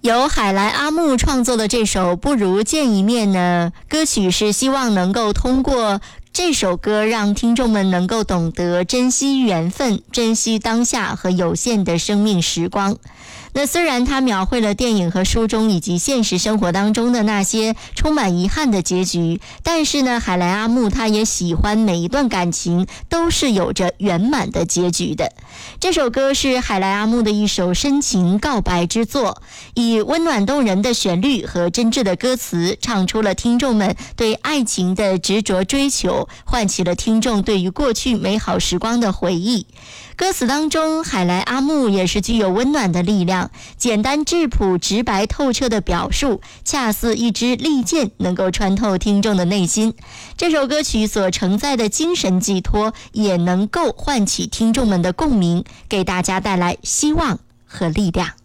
由海来阿木创作的这首《不如见一面》呢，歌曲是希望能够通过这首歌让听众们能够懂得珍惜缘分，珍惜当下和有限的生命时光。那虽然它描绘了电影和书中以及现实生活当中的那些充满遗憾的结局，但是呢，海来阿木他也喜欢每一段感情都是有着圆满的结局的。这首歌是海来阿木的一首深情告白之作，以温暖动人的旋律和真挚的歌词，唱出了听众们对爱情的执着追求，唤起了听众对于过去美好时光的回忆。歌词当中，海来阿木也是具有温暖的力量，简单质朴、直白透彻的表述，恰似一支利剑，能够穿透听众的内心。这首歌曲所承载的精神寄托，也能够唤起听众们的共鸣，给大家带来希望和力量。